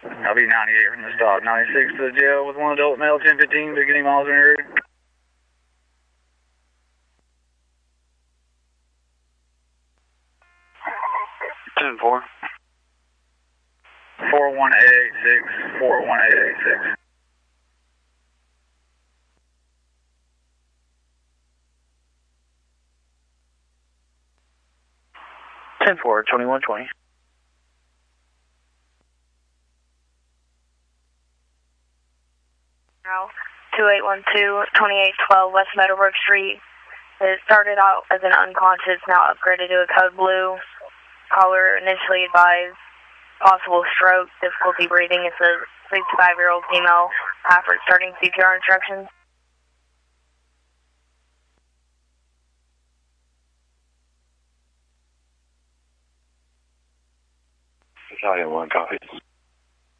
I'll be 98 from the stop. 96 to the jail with one adult male, 1015, beginning miles in area. 10-4. 41886, 41886. Ten four 2120. Now, 2812 West Meadowbrook Street. It started out as an unconscious, now upgraded to a code blue. Caller initially advised possible stroke, difficulty breathing. It's a 65-year-old female after starting CPR instructions. Battalion 1 copies.